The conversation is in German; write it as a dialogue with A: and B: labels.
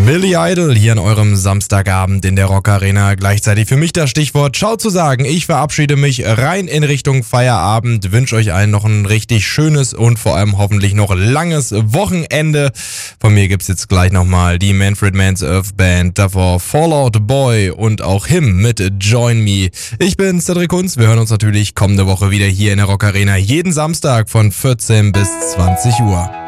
A: Billy Idol hier an eurem Samstagabend in der Rock Arena. Gleichzeitig für mich das Stichwort Ciao zu sagen. Ich verabschiede mich rein in Richtung Feierabend. Wünsche euch allen noch ein richtig schönes und vor allem hoffentlich noch langes Wochenende. Von mir gibt's jetzt gleich nochmal die Manfred Mann's Earth Band, davor Fall Out Boy und auch Him mit Join Me. Ich bin Cedric Kunz. Wir hören uns natürlich kommende Woche wieder hier in der Rock Arena. Jeden Samstag von 14 bis 20 Uhr.